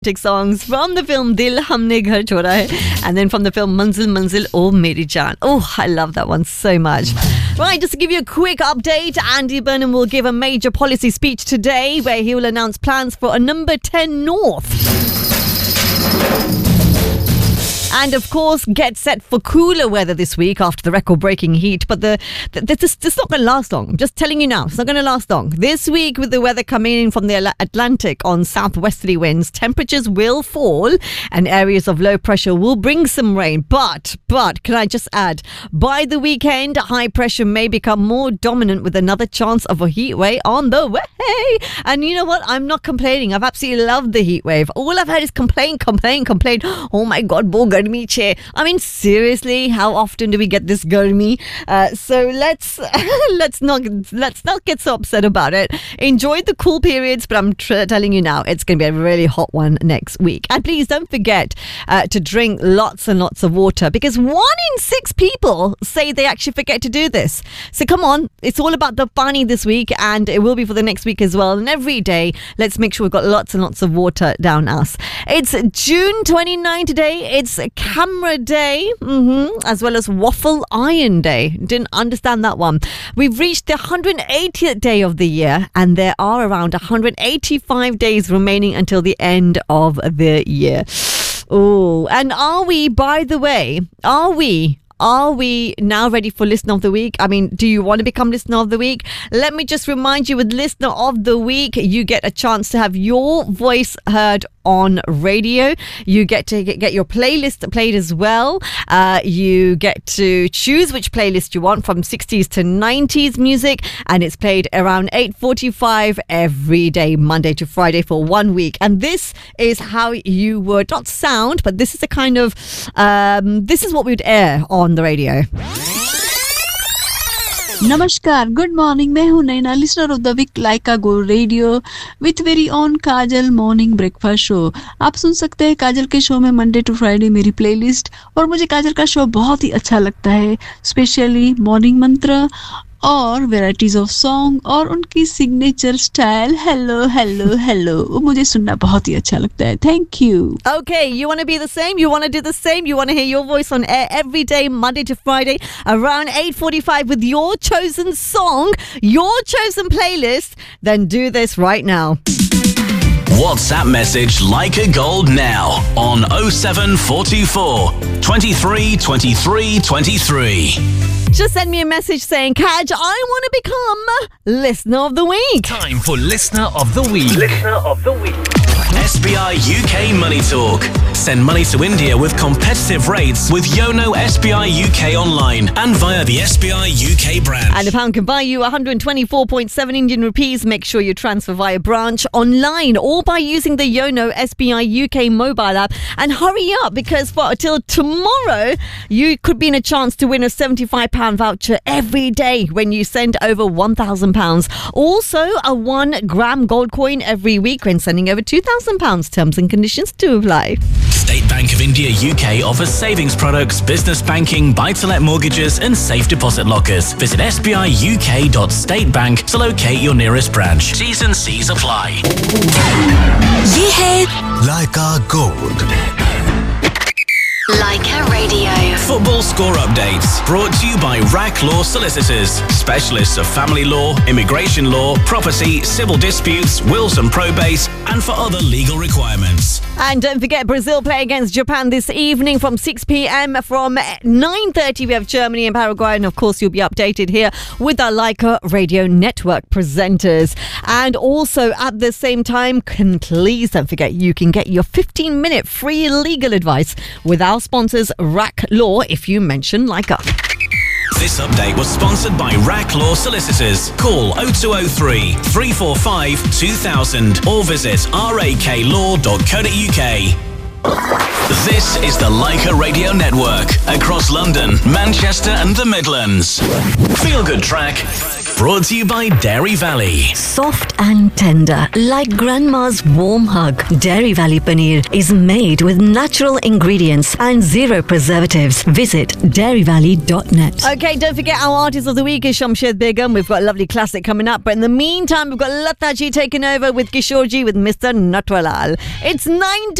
songs from the film Dil Humne Ghar Choda Hai, and then from the film Manzil Manzil Oh Meri Jaan. Oh, I love that one so much. Right, just to give you a quick update, Andy Burnham will give a major policy speech today where he will announce plans for a number 10 North. And of course, get set for cooler weather this week after the record-breaking heat. But this is not going to last long. I'm just telling you now, it's not going to last long. This week, with the weather coming in from the Atlantic on southwesterly winds, temperatures will fall and areas of low pressure will bring some rain. But can I just add, by the weekend, high pressure may become more dominant with another chance of a heat wave on the way. And you know what? I'm not complaining. I've absolutely loved the heat wave. All I've had is complain. Oh my God, bo garmi che. I mean, seriously, how often do we get this garmi? So let's not get so upset about it. Enjoy the cool periods, but I'm telling you now, it's going to be a really hot one next week. And please don't forget to drink lots and lots of water, because 1 in 6 people say they actually forget to do this. So come on, it's all about the pani this week, and it will be for the next week as well. And every day, let's make sure we've got lots and lots of water down us. It's June 29 today. It's Camera Day, as well as Waffle Iron Day. Didn't understand that one. We've reached the 180th day of the year, and there are around 185 days remaining until the end of the year. Oh, and are we now ready for Listener of the Week? I mean, do you want to become Listener of the Week? Let me just remind you, with Listener of the Week, you get a chance to have your voice heard on radio. You get to get your playlist played as well. You get to choose which playlist you want from 60s to 90s music, and it's played around 8:45 every day, Monday to Friday, for 1 week. And this is how you would not sound, but this is a kind of this is what we would air on the radio. नमस्कार, good morning. मैं हूँ नैना, listener of the week Lyca go radio with very on Kajal morning breakfast show. आप सुन सकते हैं काजल के show में Monday to Friday मेरी playlist, और मुझे काजल का शो बहुत ही अच्छा लगता है, स्पेशली मॉर्निंग मंत्र और वेराइटीज ऑफ सॉन्ग और उनकी signature style hello hello hello, वो मुझे सुनना बहुत ही अच्छा लगता है। Thank you. Okay, you want to be the same? You want to do the same? You want to hear your voice on air every day, Monday to Friday, around 8:45 with your chosen song, your chosen playlist? Then do this right now. WhatsApp message Leica Gold now on 07424 23 23 23. Just send me a message saying, Kaj, I want to become Listener of the Week. Time for Listener of the Week. Listener of the Week. SBI UK Money Talk. Send money to India with competitive rates with Yono SBI UK online and via the SBI UK branch. And a pound can buy you 124.7 Indian rupees. Make sure you transfer via branch, online, or by using the Yono SBI UK mobile app. And hurry up, because till tomorrow, you could be in a chance to win a £75 voucher every day when you send over £1,000. Also, a 1 gram gold coin every week when sending over £2,000. Terms and conditions to apply. State Bank of India UK offers savings products, business banking, buy-to-let mortgages and safe deposit lockers. Visit sbiuk.statebank to locate your nearest branch. T's and C's apply. ये है Leica Gold. Leica Radio. Football score updates brought to you by RAC Law Solicitors, specialists of family law, immigration law, property, civil disputes, wills and probate, and for other legal requirements. And don't forget, Brazil play against Japan this evening from 6 p.m. From 9:30 we have Germany and Paraguay, and of course you'll be updated here with our Leica Radio Network presenters. And also at the same time, please don't forget, you can get your 15-minute free legal advice with our sponsors RAC Law if you mention Leica. This update was sponsored by RAC Law Solicitors. Call 0203 345 2000 or visit raklaw.co.uk. This is the Leica Radio Network. Across London, Manchester and the Midlands. Feel Good Track. Brought to you by Dairy Valley. Soft and tender, like grandma's warm hug. Dairy Valley Paneer is made with natural ingredients and zero preservatives. Visit dairyvalley.net. Okay, don't forget our artist of the week is Shamshed Begum. We've got a lovely classic coming up. But in the meantime, we've got Lataji taking over with Kishorji with Mr. Natwalal. It's 9